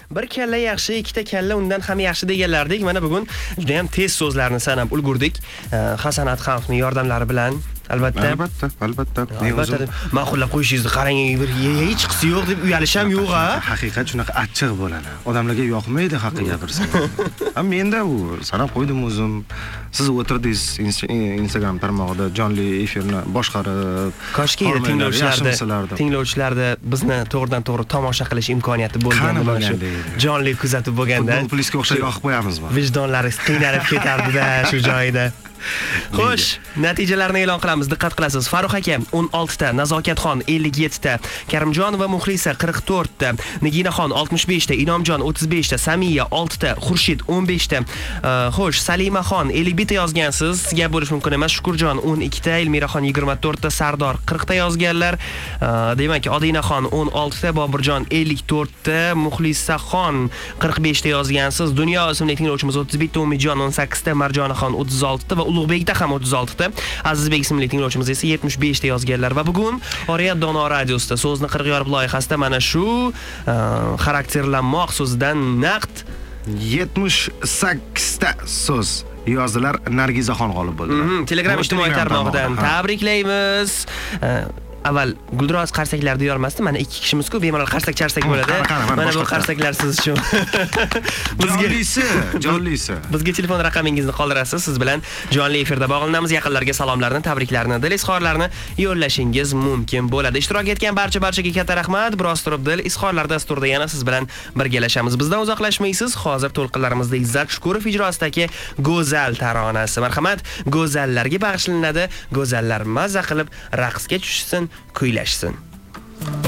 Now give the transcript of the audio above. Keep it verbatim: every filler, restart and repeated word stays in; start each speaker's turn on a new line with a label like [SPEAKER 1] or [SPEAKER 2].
[SPEAKER 1] Bir kalla yaxshi, ikkita kalla undan ham yaxshi deganlardek, mana bugun juda ham tez so'zlarni sanab ulgurdik. Hasan Adhamovning yordamlari bilan. Albatta.
[SPEAKER 2] Albatta, albatta.
[SPEAKER 1] Albatta. Ma'qullab qo'yishingizni qarang, bir hech qisi yo'q deb uyalisham yo'q a.
[SPEAKER 2] Haqiqat shunaqa achchiq bo'ladi. Odamlarga yoqmaydi haqiqat gapirsa. Ham menda u sanab qo'ydim o'zim. Siz o'tirdingiz Instagram tarmog'ida jonli efirni boshqarib,
[SPEAKER 1] koshki tinglovchilarda, tinglovchilarda bizni to'g'ridan to'g'ri tomosha qilish imkoniyati bo'lganda mana shu jonli kuzatib bo'lganda,
[SPEAKER 2] futbolistga o'xshab yoqib qo'yamizmi?
[SPEAKER 1] Vijdonlaringiz qiynalib ketardi-da shu joyida. Xo'sh, natijalarni e'lon qilamiz. Diqqat qilasiz. Farruh aka o'n olti ta, Nazokatxon ellik yetti ta, Karimjonova Muxlisa qirq to'rt ta, Niginaxon oltmish besh ta, Inomjon o'ttiz besh ta, Samiya olti ta, Xurshid o'n besh ta. Xo'sh, Salimaxon ellik bir ta yozgansiz. Sizga bo'lish mumkin emas. Shukurjon o'n ikki ta, Elmiraxon yigirma to'rt ta, Sardor qirq ta yozganlar. Demak, Odinaxon o'n olti ta, Boburjon ellik to'rt ta, Muxlisaxon qirq besh ta yozgansiz. Dunyo ismli tinglovchimiz o'ttiz bir ta, Umidjon o'n sakkiz ta, Marjonaxon o'ttiz olti ta va Ulug'bekda ham o'ttiz olti ta. Azizbek ismli tinglovchimiz esa yetmish besh ta yozganlar va bugun Oriyat Dono radiosida so'zni qirq yorib loyihasida mana shu xarakterlanmoq so'zidan naqd
[SPEAKER 2] yetmish sakkiz ta so'z yozdilar. Nargizaxon g'olib bo'ldi.
[SPEAKER 1] Telegram ijtimoiy tarmog'idan tabriklaymiz. Avval Guldiroz qarsaklar deya olmasdi. Mana ikki kishimiz-ku, bemalol qarsak charsak bo'ladi. Mana bu qarsaklar siz uchun.
[SPEAKER 2] Jonlisi, jonlisi.
[SPEAKER 1] Bizga telefon raqamingizni qoldirasiz. Siz bilan jonli efirda bog'lanamiz. Yaqinlarga salomlarni, tabriklarni, dil izhorlarini yo'llashingiz mumkin bo'ladi. Ishtirok etgan barcha barchaga katta rahmat. Biroz turib dil izhorlar dasturida yana siz bilan birgalashamiz. Bizdan uzoqlashmaysiz. Hozir to'lqinlarimizda Izzat Shukurov ijrosidagi Go'zal taronasi. Marhamat, go'zallarga bag'ishlanadi. Go'zallar mazza qilib raqsga tushsin, kuylashsin.